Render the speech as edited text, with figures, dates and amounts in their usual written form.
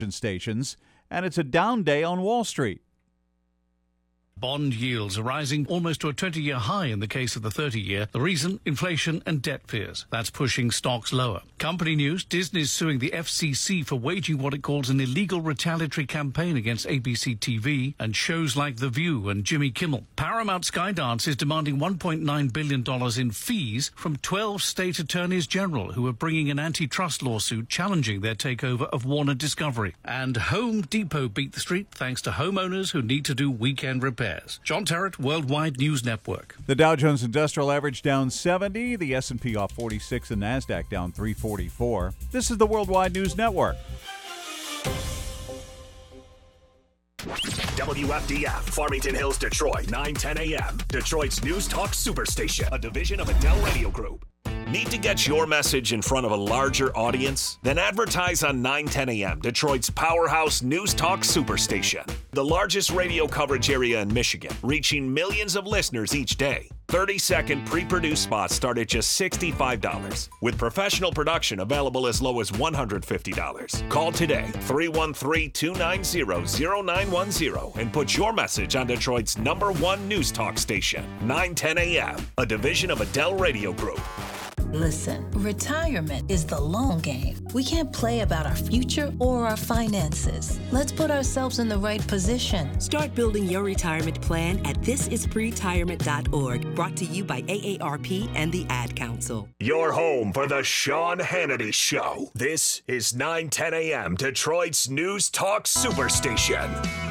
stations, and it's a down day on Wall Street. Bond yields are rising almost to a 20-year high in the case of the 30-year. The reason? Inflation and debt fears. That's pushing stocks lower. Company news, Disney's suing the FCC for waging what it calls an illegal retaliatory campaign against ABC TV and shows like The View and Jimmy Kimmel. Paramount Skydance is demanding $1.9 billion in fees from 12 state attorneys general who are bringing an antitrust lawsuit challenging their takeover of Warner Discovery. And Home Depot beat the street thanks to homeowners who need to do weekend repairs. John Terrett, Worldwide News Network. The Dow Jones Industrial Average down 70, the S&P off 46, and NASDAQ down 344. This is the Worldwide News Network. WFDF, Farmington Hills, Detroit, 9:10 a.m. Detroit's News Talk Superstation, a division of Adele Radio Group. Need to get your message in front of a larger audience? Then advertise on 9:10 a.m., Detroit's powerhouse News Talk Superstation. The largest radio coverage area in Michigan, reaching millions of listeners each day. 30-second pre-produced spots start at just $65, with professional production available as low as $150. Call today, 313-290-0910, and put your message on Detroit's #1 News Talk station, 9:10 a.m., a division of Adele Radio Group. Listen, retirement is the long game. We can't play about our future or our finances. Let's put ourselves in the right position. Start building your retirement plan at thisispretirement.org, brought to you by AARP and the Ad Council. Your home for the Sean Hannity Show. This is 9:10 a.m., Detroit's News Talk Superstation.